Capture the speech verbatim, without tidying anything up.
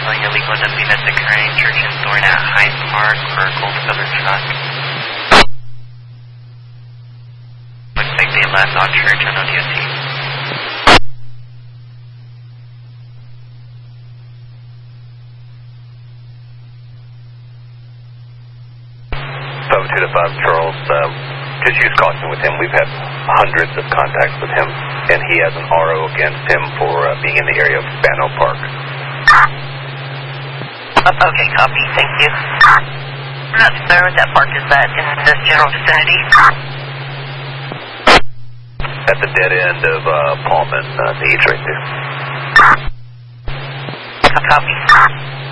handling illegal activity that's occurring, Church and Thorn at Hyde Park for a Gold Feather truck. Looks like they left on Church on O D O T. five two to five, Charles, uh, just use caution with him. We've had hundreds of contacts with him, and he has an R O against him for uh, being in the area of Spano Park. Okay, copy. Thank you. I'm not familiar with that park. Is that in the general vicinity? At the dead end of uh, Palm and uh, Needs right there. Copy.